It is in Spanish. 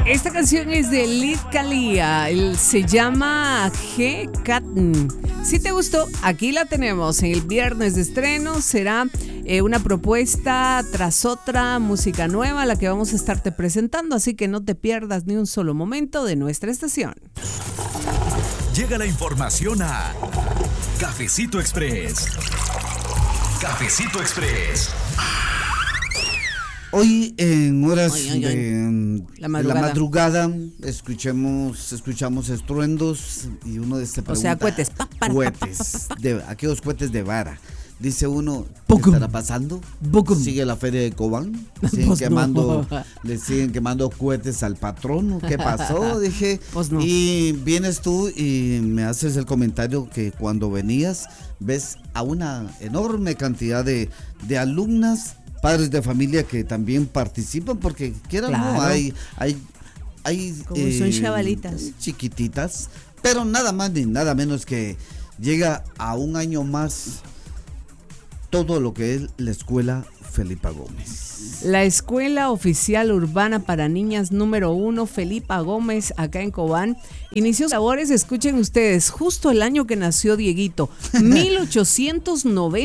Esta canción es de Lid Kalia, se llama G-Cat. Si te gustó, aquí la tenemos. En el viernes de estreno será una propuesta tras otra, música nueva, la que vamos a estarte presentando, así que no te pierdas ni un solo momento de nuestra estación. Llega la información a Cafecito Express. Cafecito Express. Hoy en horas de la madrugada escuchamos estruendos y uno de este pregunta, cohetes. Cohetes, aquellos cohetes de vara. Dice uno, ¿qué estará pasando? ¿Sigue la feria de Cobán? ¿Le siguen quemando cohetes al patrón? ¿Qué pasó? Dije, y vienes tú y me haces el comentario que cuando venías ves a una enorme cantidad de alumnas, padres de familia que también participan, porque quieran no, hay como son chavalitas chiquititas, pero nada más ni nada menos que llega a un año más todo lo que es la escuela Felipa Gómez. La escuela oficial urbana para niñas número 1, Felipa Gómez, acá en Cobán, inició sus labores, escuchen ustedes, justo el año que nació Dieguito, 1890.